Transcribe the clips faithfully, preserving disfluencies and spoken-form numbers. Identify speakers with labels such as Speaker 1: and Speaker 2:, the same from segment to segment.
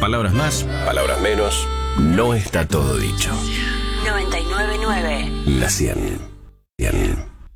Speaker 1: Palabras más, palabras menos. No está todo dicho.
Speaker 2: noventa y nueve punto nueve.
Speaker 1: La cien. cien.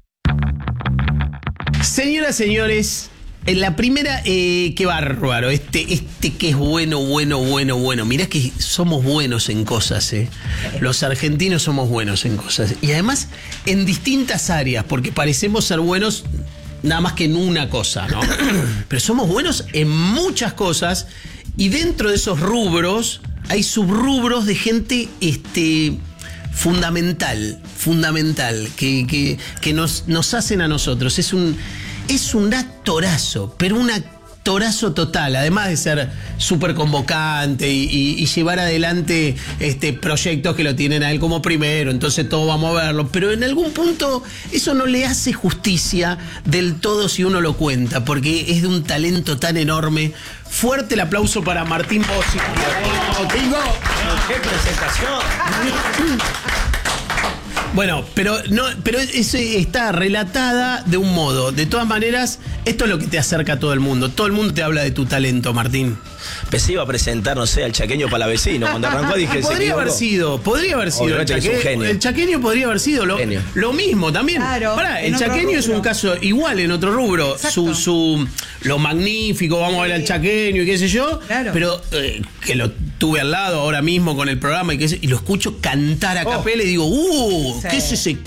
Speaker 3: Señoras, señores, en la primera, eh, qué bárbaro, este, este que es bueno, bueno, bueno, bueno. Mirá que somos buenos en cosas, ¿eh? Los argentinos somos buenos en cosas. Y además, en distintas áreas, porque parecemos ser buenos nada más que en una cosa, ¿no? Pero somos buenos en muchas cosas y dentro de esos rubros hay subrubros de gente, este... fundamental, fundamental, que, que, que nos, nos hacen a nosotros. Es un, es un actorazo, pero un actorazo total, además de ser súper convocante y, y, y llevar adelante este, proyectos que lo tienen a él como primero, entonces todos vamos a verlo, pero en algún punto eso no le hace justicia del todo si uno lo cuenta, porque es de un talento tan enorme. Fuerte el aplauso para Martín Bossi. ¡Oh, Tingo!
Speaker 4: ¡Qué presentación!
Speaker 3: Bueno, pero no, pero eso está relatada de un modo. De todas maneras, esto es lo que te acerca a todo el mundo. Todo el mundo te habla de tu talento, Martín.
Speaker 4: Pensé iba a presentar, no sé, al chaqueño palavecino. Cuando arrancó dije...
Speaker 3: Podría haber sido, podría haber sido. El, chaque,
Speaker 4: es un
Speaker 3: el chaqueño podría haber sido lo, lo mismo también.
Speaker 5: Claro,
Speaker 3: Pará, el chaqueño es un caso igual en otro rubro. Su, su, lo magnífico, vamos a ver al chaqueño y qué sé yo. Claro. Pero eh, que lo tuve al lado ahora mismo con el programa y, qué sé, y lo escucho cantar a capela oh. y digo, uh, sí. ¿qué es ese